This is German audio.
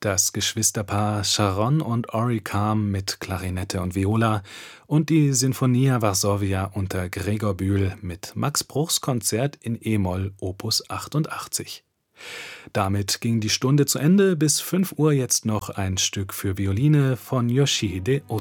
das Geschwisterpaar Sharon und Ori Kam mit Klarinette und Viola und die Sinfonia Varsovia unter Gregor Bühl mit Max Bruchs Konzert in e-Moll Opus 88. Damit ging die Stunde zu Ende. Bis 5 Uhr jetzt noch ein Stück für Violine von Yoshihide